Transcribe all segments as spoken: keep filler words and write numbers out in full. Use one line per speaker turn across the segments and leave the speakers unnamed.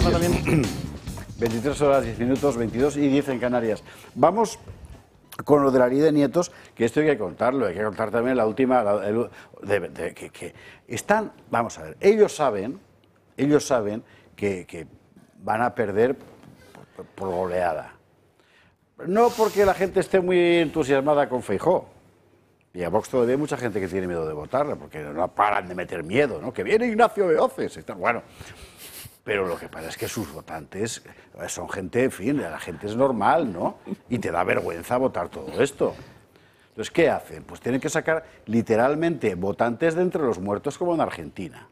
también.
veintitrés horas, diez minutos, veintidós y diez en Canarias. Vamos con lo de la ley de nietos, que esto hay que contarlo, hay que contar también la última, la, el, de, de, que, que están, vamos a ver, ellos saben, ellos saben que, que van a perder por, por goleada. No porque la gente esté muy entusiasmada con Feijóo. Y a Vox todavía hay mucha gente que tiene miedo de votarla, porque no paran de meter miedo, ¿no? Que viene Ignacio Beoces, está bueno. Pero lo que pasa es que sus votantes son gente, en fin, la gente es normal, ¿no? Y te da vergüenza votar todo esto. Entonces, ¿qué hacen? Pues tienen que sacar literalmente votantes de entre los muertos, como en Argentina.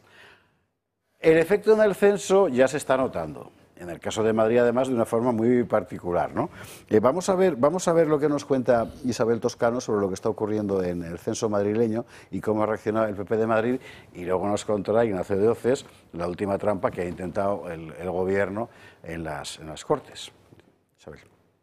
El efecto en el censo ya se está notando. En el caso de Madrid, además, de una forma muy particular, ¿no? Eh, vamos a ver, vamos a ver lo que nos cuenta Isabel Toscano sobre lo que está ocurriendo en el censo madrileño y cómo ha reaccionado el P P de Madrid, y luego nos contará Ignacio Beoces la última trampa que ha intentado el, el gobierno en las, en las Cortes. Isabel.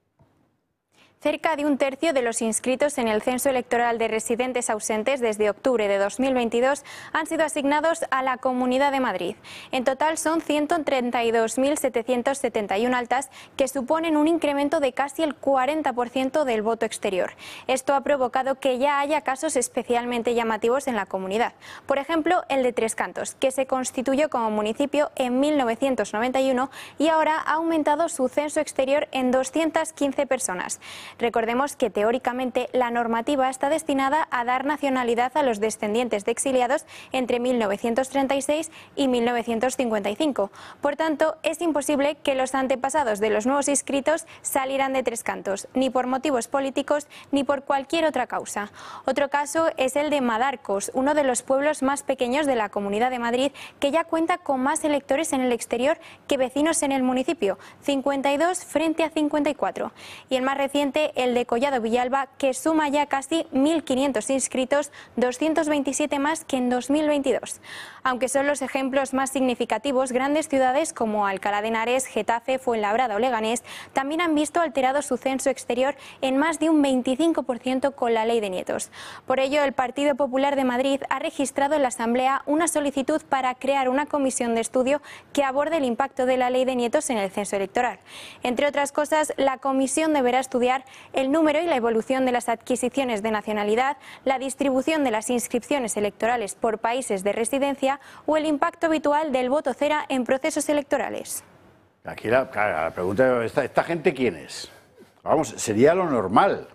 Cerca de un tercio de los inscritos en el censo electoral de residentes ausentes desde octubre de dos mil veintidós han sido asignados a la Comunidad de Madrid. En total son ciento treinta y dos mil setecientas setenta y una altas, que suponen un incremento de casi el cuarenta por ciento del voto exterior. Esto ha provocado que ya haya casos especialmente llamativos en la comunidad. Por ejemplo, el de Tres Cantos, que se constituyó como municipio en mil novecientos noventa y uno y ahora ha aumentado su censo exterior en doscientas quince personas. Recordemos que teóricamente la normativa está destinada a dar nacionalidad a los descendientes de exiliados entre mil novecientos treinta y seis y mil novecientos cincuenta y cinco. Por tanto, es imposible que los antepasados de los nuevos inscritos salieran de Tres Cantos, ni por motivos políticos ni por cualquier otra causa. Otro caso es el de Madarcos, uno de los pueblos más pequeños de la Comunidad de Madrid, que ya cuenta con más electores en el exterior que vecinos en el municipio, cincuenta y dos frente a cincuenta y cuatro. Y el más reciente, el de Collado Villalba, que suma ya casi mil quinientos inscritos, doscientos veintisiete más que en dos mil veintidós. Aunque son los ejemplos más significativos, grandes ciudades como Alcalá de Henares, Getafe, Fuenlabrada o Leganés también han visto alterado su censo exterior en más de un veinticinco por ciento con la ley de nietos. Por ello, el Partido Popular de Madrid ha registrado en la Asamblea una solicitud para crear una comisión de estudio que aborde el impacto de la ley de nietos en el censo electoral. Entre otras cosas, la comisión deberá estudiar el número y la evolución de las adquisiciones de nacionalidad, la distribución de las inscripciones electorales por países de residencia o el impacto habitual del voto cera en procesos electorales.
Aquí la, la pregunta, ¿esta, ¿esta gente quién es? Vamos, sería lo normal.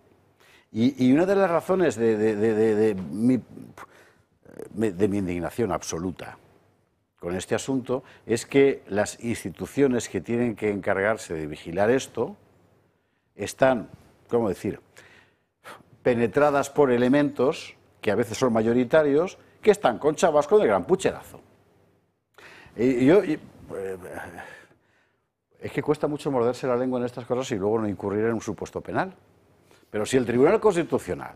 Y, y una de las razones de, de, de, de, de, mi, de mi indignación absoluta con este asunto es que las instituciones que tienen que encargarse de vigilar esto están, ¿cómo decir?, penetradas por elementos que a veces son mayoritarios, que están con chavasco de gran pucherazo. Y yo, y, eh, es que cuesta mucho morderse la lengua en estas cosas y luego no incurrir en un supuesto penal. Pero si el Tribunal Constitucional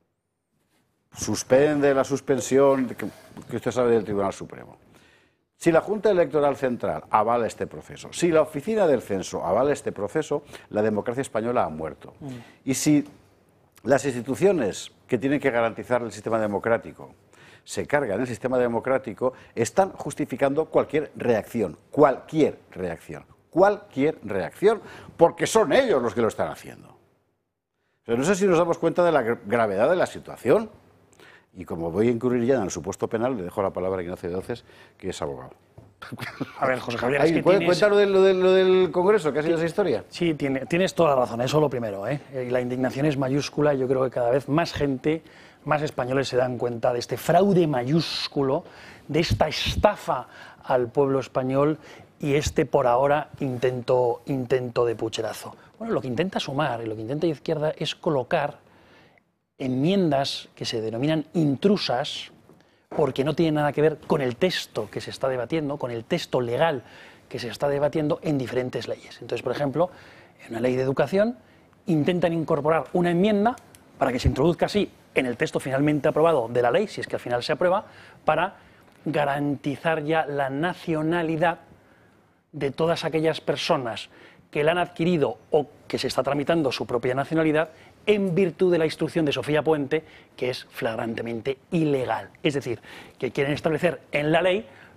suspende la suspensión, que, que usted sabe del Tribunal Supremo, si la Junta Electoral Central avala este proceso, si la Oficina del Censo avala este proceso, la democracia española ha muerto. Mm. Y si las instituciones que tienen que garantizar el sistema democrático se cargan el sistema democrático, están justificando cualquier reacción, cualquier reacción, cualquier reacción, porque son ellos los que lo están haciendo. Pero no sé si nos damos cuenta de la gravedad de la situación. Y como voy a incurrir ya en el supuesto penal, le dejo la palabra a Ignacio Beoces, que es abogado.
A ver, José Javier,
Ay,
es que
¿puede
tienes...
contar lo, de, lo, de, lo del Congreso, que ha sido esa historia?
Sí, tiene, tienes toda la razón, eso es lo primero, ¿eh? Y la indignación es mayúscula, yo creo que cada vez más gente, más españoles se dan cuenta de este fraude mayúsculo, de esta estafa al pueblo español y este, por ahora, intento, intento de pucherazo. Bueno, lo que intenta sumar y lo que intenta Izquierda es colocar enmiendas que se denominan intrusas porque no tienen nada que ver con el texto que se está debatiendo, con el texto legal que se está debatiendo en diferentes leyes. Entonces, por ejemplo, en una ley de educación intentan incorporar una enmienda para que se introduzca así en el texto finalmente aprobado de la ley, si es que al final se aprueba, para garantizar ya la nacionalidad de todas aquellas personas que la han adquirido o que se está tramitando su propia nacionalidad en virtud de la instrucción de Sofía Puente, que es flagrantemente ilegal. Es decir, que quieren establecer en la ley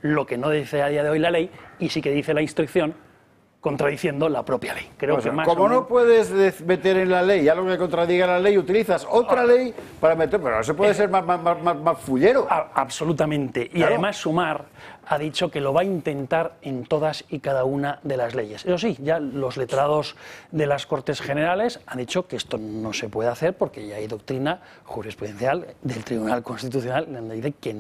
lo que no dice a día de hoy la ley y sí que dice la instrucción, contradiciendo la propia ley. Creo
O sea,
que más
como
o menos...
no puedes meter en la ley algo que contradiga la ley, utilizas otra ley para meter, pero no se puede ser más, más, más, más fullero.
A, absolutamente. Y
Claro.
además Sumar ha dicho que lo va a intentar en todas y cada una de las leyes. Eso sí, ya los letrados de las Cortes Generales han dicho que esto no se puede hacer porque ya hay doctrina jurisprudencial del Tribunal Constitucional donde dice que